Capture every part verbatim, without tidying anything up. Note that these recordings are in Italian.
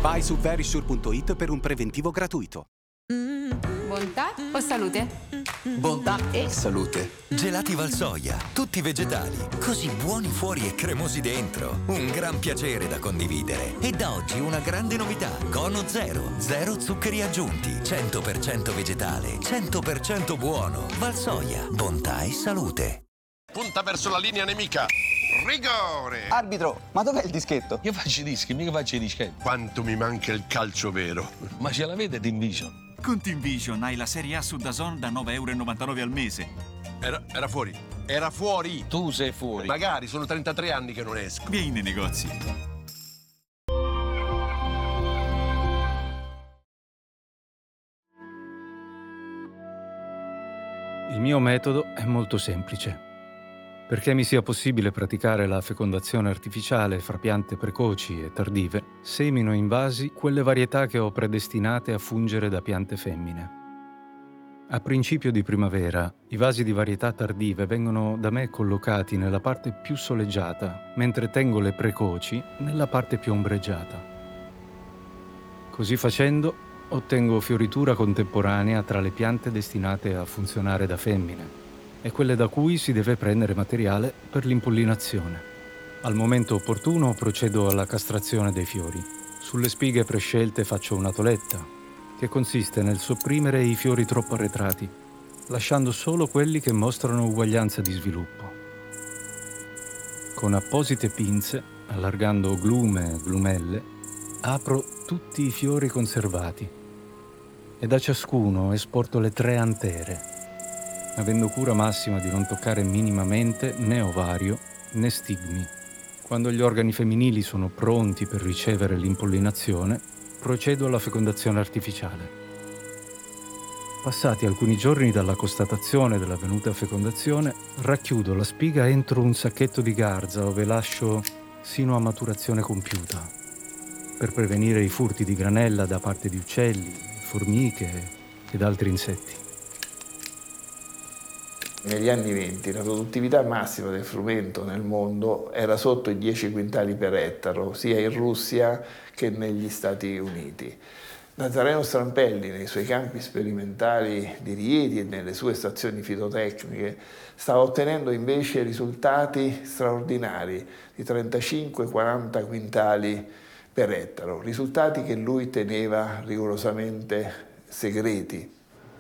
Vai su verisure punto it per un preventivo gratuito. Bontà o salute? Bontà e salute. Gelati Valsoia, tutti vegetali, così buoni fuori e cremosi dentro. Un gran piacere da condividere. E da oggi una grande novità: Cono Zero, zero zuccheri aggiunti, cento per cento vegetale, cento per cento buono. Valsoia, bontà e salute. Punta verso la linea nemica. Rigore! Arbitro, ma dov'è il dischetto? Io faccio i dischi, mica faccio i dischetti. Quanto mi manca il calcio vero. Ma ce l'avete TeamVision? Con TeamVision hai la Serie A su DAZN da nove virgola novantanove euro al mese. Era, era fuori. Era fuori. Tu sei fuori. Magari, sono trentatré anni che non esco. Vieni nei negozi. Il mio metodo è molto semplice. Perché mi sia possibile praticare la fecondazione artificiale fra piante precoci e tardive, semino in vasi quelle varietà che ho predestinate a fungere da piante femmine. A principio di primavera, i vasi di varietà tardive vengono da me collocati nella parte più soleggiata, mentre tengo le precoci nella parte più ombreggiata. Così facendo, ottengo fioritura contemporanea tra le piante destinate a funzionare da femmine e quelle da cui si deve prendere materiale per l'impollinazione. Al momento opportuno procedo alla castrazione dei fiori. Sulle spighe prescelte faccio una toletta, che consiste nel sopprimere i fiori troppo arretrati, lasciando solo quelli che mostrano uguaglianza di sviluppo. Con apposite pinze, allargando glume e glumelle, apro tutti i fiori conservati e da ciascuno esporto le tre antere, avendo cura massima di non toccare minimamente né ovario né stigmi. Quando gli organi femminili sono pronti per ricevere l'impollinazione, procedo alla fecondazione artificiale. Passati alcuni giorni dalla constatazione dell'avvenuta fecondazione, racchiudo la spiga entro un sacchetto di garza ove lascio sino a maturazione compiuta, per prevenire i furti di granella da parte di uccelli, formiche ed altri insetti. Negli anni venti la produttività massima del frumento nel mondo era sotto i dieci quintali per ettaro, sia in Russia che negli Stati Uniti. Nazareno Strampelli, nei suoi campi sperimentali di Rieti e nelle sue stazioni fitotecniche, stava ottenendo invece risultati straordinari di trentacinque quaranta quintali per ettaro, risultati che lui teneva rigorosamente segreti.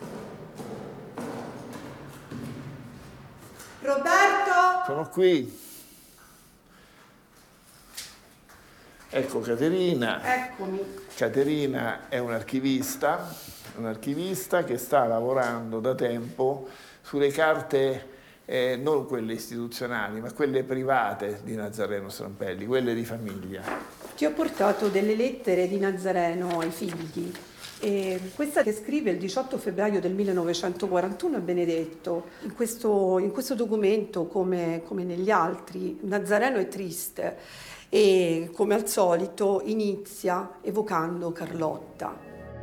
Roberto? Sono qui. Ecco Caterina. Eccomi. Caterina è un'archivista, un'archivista che sta lavorando da tempo sulle carte, eh, non quelle istituzionali, ma quelle private di Nazareno Strampelli, quelle di famiglia. Ti ho portato delle lettere di Nazareno ai figli. E questa che scrive il diciotto febbraio del millenovecentoquarantuno a Benedetto. In questo, in questo documento, come, come negli altri, Nazareno è triste e, come al solito, inizia evocando Carlotta.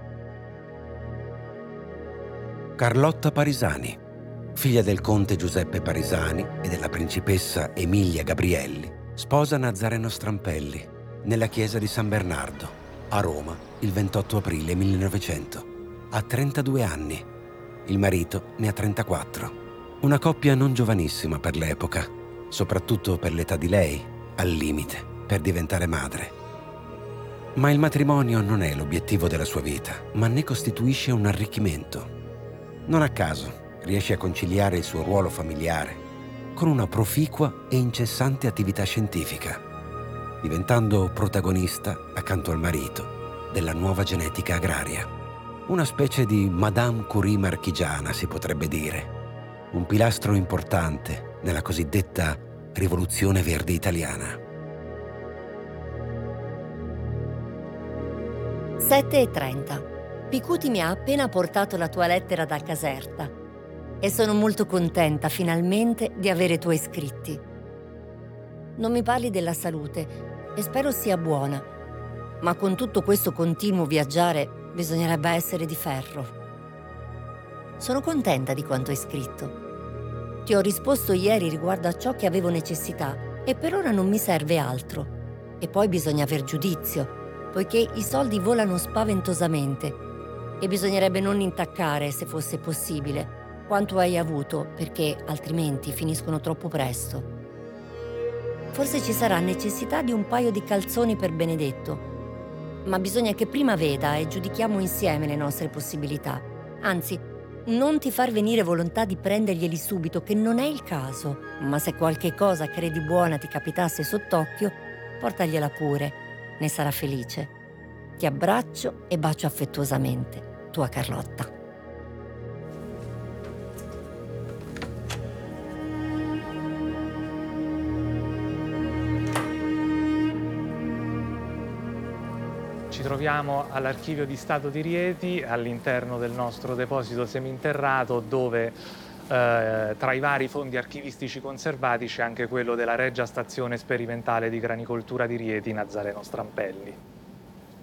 Carlotta Parisani, figlia del conte Giuseppe Parisani e della principessa Emilia Gabrielli, sposa Nazareno Strampelli nella chiesa di San Bernardo, a Roma, il ventotto aprile millenovecento. Ha trentadue anni. Il marito ne ha trentaquattro. Una coppia non giovanissima per l'epoca, soprattutto per l'età di lei, al limite per diventare madre. Ma il matrimonio non è l'obiettivo della sua vita, ma ne costituisce un arricchimento. Non a caso riesce a conciliare il suo ruolo familiare con una proficua e incessante attività scientifica, diventando protagonista, accanto al marito, della nuova genetica agraria. Una specie di Madame Curie marchigiana, si potrebbe dire. Un pilastro importante nella cosiddetta rivoluzione verde italiana. sette e trenta. Picuti mi ha appena portato la tua lettera da Caserta e sono molto contenta finalmente di avere i tuoi scritti. Non mi parli della salute e spero sia buona, ma con tutto questo continuo viaggiare bisognerebbe essere di ferro. Sono contenta di quanto hai scritto. Ti ho risposto ieri riguardo a ciò che avevo necessità e per ora non mi serve altro. E poi bisogna aver giudizio. poiché i soldi volano spaventosamente e bisognerebbe non intaccare, se fosse possibile, quanto hai avuto, perché altrimenti finiscono troppo presto. Forse ci sarà necessità di un paio di calzoni per Benedetto, ma bisogna che prima veda e giudichiamo insieme le nostre possibilità. Anzi, non ti far venire volontà di prenderglieli subito, che non è il caso, ma se qualche cosa credi buona ti capitasse sott'occhio, portagliela pure, ne sarà felice. Ti abbraccio e bacio affettuosamente, tua Carlotta. Ci troviamo all'Archivio di Stato di Rieti, all'interno del nostro deposito seminterrato, dove eh, tra i vari fondi archivistici conservati c'è anche quello della Regia Stazione Sperimentale di Granicoltura di Rieti Nazareno Strampelli.